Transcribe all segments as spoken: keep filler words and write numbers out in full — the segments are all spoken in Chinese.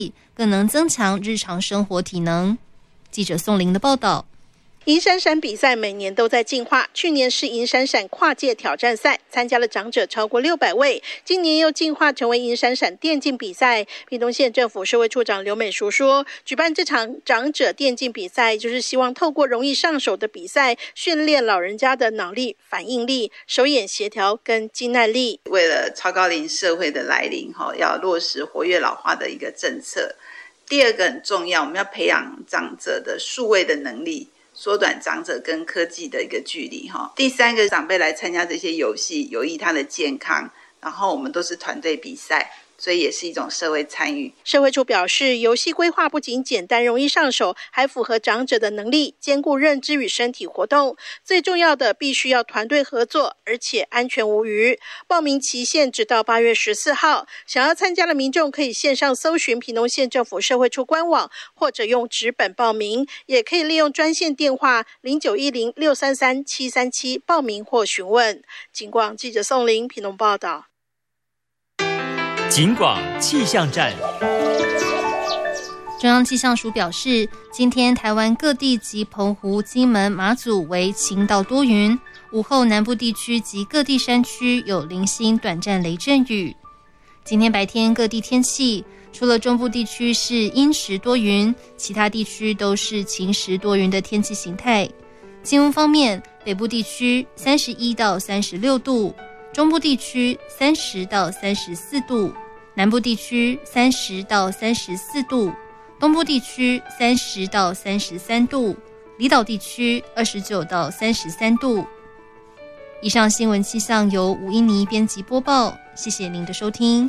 更能增强日常生活体能。记者宋玲的报道。 银闪闪比赛每年都在进化，去年是银闪闪跨界挑战赛，参加了长者超过六百位，今年又进化成为银闪闪电竞比赛。屏东县政府社会处长刘美淑说，举办这场长者电竞比赛，就是希望透过容易上手的比赛，训练老人家的脑力、反应力、手眼协调跟肌耐力。 为了超高龄社会的来临，要落实活跃老化的一个政策。第二个很重要，我们要培养长者的数位的能力，缩短长者跟科技的一个距离。第三个，长辈来参加这些游戏有益他的健康，然后我们都是团队比赛，所以也是一种社会参与。 社会处表示，游戏规划不仅简单容易上手，还符合长者的能力，兼顾认知与身体活动。最重要的，必须要团队合作，而且安全无虞。报名期限直到八月十四号，想要参加的民众可以线上搜寻屏东县政府社会处官网，或者用纸本报名，也可以利用专线电话零九一零六三三七三七报名或询问。警广记者宋玲屏东报道。 警广气象站。 中央气象署表示，今天台湾各地及澎湖、金门、马祖为晴到多云，午后南部地区及各地山区有零星短暂雷阵雨。今天白天各地天气，除了中部地区是阴时多云，其他地区都是晴时多云的天气形态。气温方面，北部地区三十一到三十六度，中部地区三十到三十四度，南部地区三十到三十四度，东部地区三十到三十三度，离岛地区二十九到三十三度。以上新闻气象由吴依妮编辑播报，谢谢您的收听。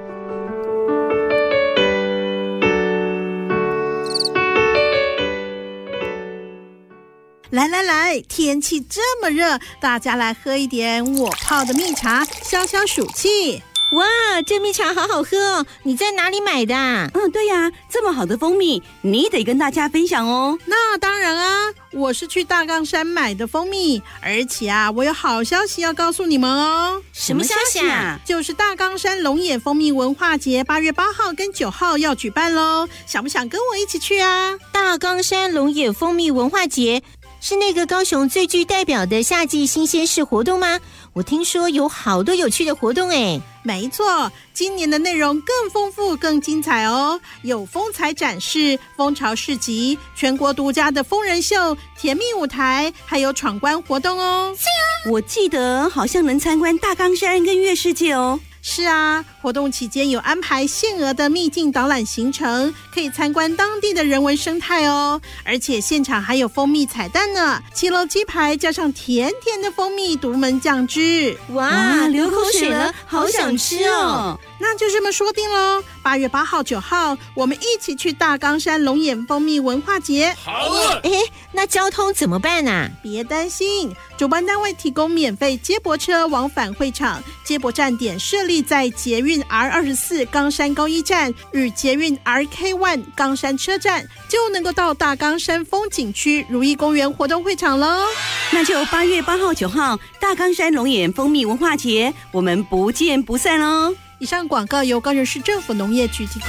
来来来，天气这么热，大家来喝一点我泡的蜜茶，消消暑气。 哇，这蜜茶好好喝哦！你在哪里买的啊？ 嗯，对呀，这么好的蜂蜜，你得跟大家分享哦。 那当然啊，我是去大冈山买的蜂蜜，而且啊，我有好消息要告诉你们哦。 什么消息啊？ 就是大冈山龙眼蜂蜜文化节，八月八号跟九号要举办咯，想不想跟我一起去啊？ 大冈山龙眼蜂蜜文化节是那个高雄最具代表的夏季新鲜事活动吗？我听说有好多有趣的活动诶。 没错，今年的内容更丰富更精彩哦，有风采展示、蜂巢市集、全国独家的疯人秀、甜蜜舞台，还有闯关活动哦。 是啊，我记得好像能参观大冈山跟月世界哦。 是啊，活动期间有安排限额的秘境导览行程，可以参观当地的人文生态哦。而且现场还有蜂蜜彩蛋呢，七楼鸡排加上甜甜的蜂蜜独门酱汁。 哇，流口水了，好想吃哦！ 那就这么说定咯，八月八号、九号，我们一起去大冈山龙眼蜂蜜文化节。 好啊！ 哎，那交通怎么办啊？ 别担心，主办单位提供免费接驳车往返会场，接驳站点设立在捷运 R 二十四 冈山高一站与捷运 R K 一 冈山车站，就能够到大冈山风景区如意公园活动会场咯。 那就八月八号、九号大冈山龙眼蜂蜜文化节，我们不见不散咯。 以上广告由高雄市政府农业局提供。